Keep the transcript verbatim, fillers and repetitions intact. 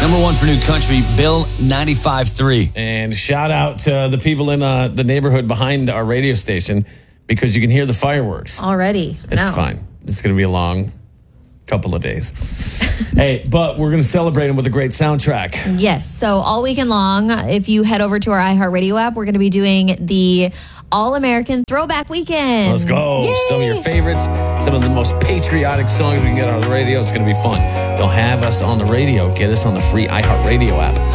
Number one for new country, Bill ninety-five three. And shout out to the people in uh, the neighborhood behind our radio station because you can hear the fireworks. Already. It's no. fine. It's going to be a long couple of days. Hey, but we're going to celebrate them with a great soundtrack. Yes. So all weekend long, if you head over to our iHeartRadio app, we're going to be doing the All-American Throwback Weekend. Let's go. Yay! Some of your favorites, some of the most patriotic songs we can get on the radio. It's going to be fun. Don't have us on the radio. Get us on the free iHeartRadio app.